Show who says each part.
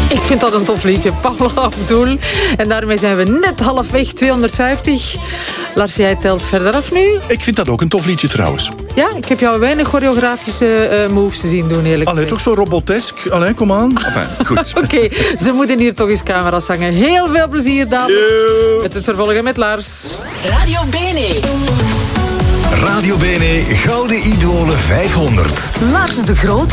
Speaker 1: Ik vind dat een tof liedje, Paula Abdul. En daarmee zijn we net halfweg 250. Lars, jij telt verder af nu.
Speaker 2: Ik vind dat ook een tof liedje trouwens.
Speaker 1: Ja, ik heb jou weinig choreografische moves te zien doen, eerlijk.
Speaker 2: Allee, toch zo robotesk. Allee, kom aan. Enfin, goed.
Speaker 1: Oké, ze moeten hier toch eens camera's hangen. Heel veel plezier dadelijk met het vervolgen met Lars.
Speaker 3: Radio Bene.
Speaker 4: Radio Bene Gouden Idolen 500.
Speaker 3: Lars de Groot.